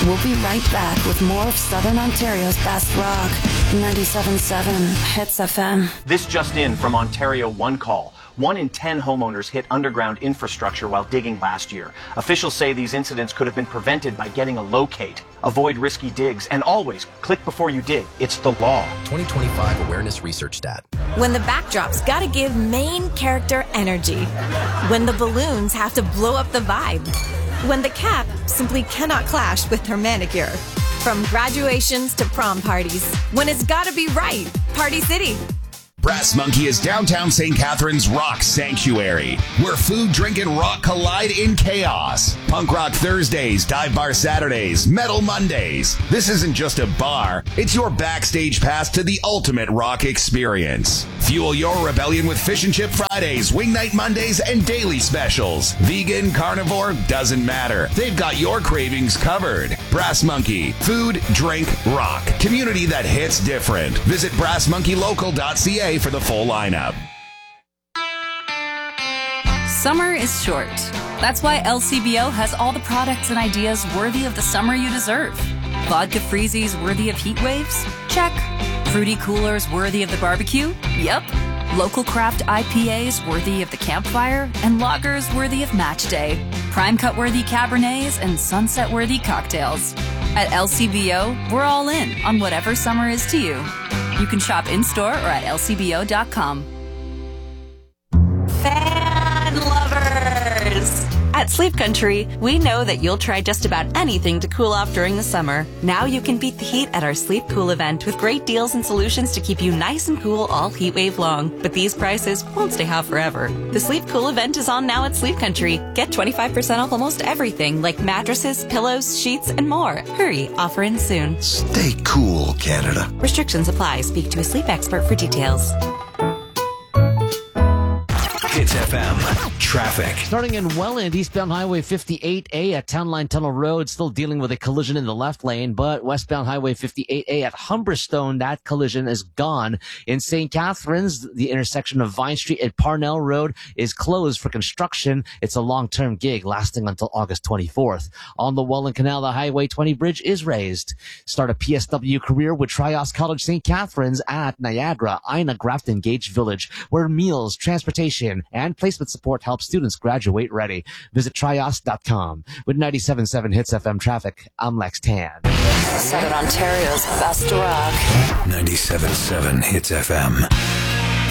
We'll be right back with more of Southern Ontario's best rock. 97.7 Hits FM. This just in from Ontario One Call. 1 in 10 homeowners hit underground infrastructure while digging last year. Officials say these incidents could have been prevented by getting a locate. Avoid risky digs and always click before you dig. It's the law. 2025 Awareness Research Stat. When the backdrop's gotta give main character energy. When the balloons have to blow up the vibe. When the cap simply cannot clash with her manicure. From graduations to prom parties. When it's gotta be right. Party City. Brass Monkey is downtown St. Catharines' rock sanctuary, where food, drink, and rock collide in chaos. Punk rock Thursdays, dive bar Saturdays, metal Mondays. This isn't just a bar, it's your backstage pass to the ultimate rock experience. Fuel your rebellion with Fish and Chip Fridays, Wing Night Mondays, and daily specials. Vegan, carnivore, doesn't matter. They've got your cravings covered. Brass Monkey, food, drink, rock. Community that hits different. Visit brassmonkeylocal.ca for the full lineup. Summer is short. That's why LCBO has all the products and ideas worthy of the summer you deserve. Vodka freezies worthy of heat waves? Check. Fruity coolers worthy of the barbecue? Yep. Local craft IPAs worthy of the campfire? And lagers worthy of match day. Prime cut worthy Cabernets and sunset worthy cocktails. At LCBO, we're all in on whatever summer is to you. You can shop in-store or at lcbo.com. Fan lovers! At Sleep Country, we know that you'll try just about anything to cool off during the summer. Now you can beat the heat at our Sleep Cool event with great deals and solutions to keep you nice and cool all heat wave long. But these prices won't stay hot forever. The Sleep Cool event is on now at Sleep Country. Get 25% off almost everything like mattresses, pillows, sheets, and more. Hurry, offer ends soon. Stay cool, Canada. Restrictions apply. Speak to a sleep expert for details. Hits FM. Traffic. Starting in Welland, eastbound Highway 58A at Town Line Tunnel Road, still dealing with a collision in the left lane, but westbound Highway 58A at Humberstone, that collision is gone. In St. Catharines, the intersection of Vine Street and Parnell Road is closed for construction. It's a long-term gig lasting until August 24th. On the Welland Canal, the Highway 20 bridge is raised. Start a PSW career with Trios College St. Catharines at Niagara, Ina, Grafton, Gage Village, where meals, transportation, and placement support help students graduate ready. Visit trios.com. With 97.7 Hits FM traffic, I'm Lex Tan. Southern Ontario's best rock. 97.7 Hits FM.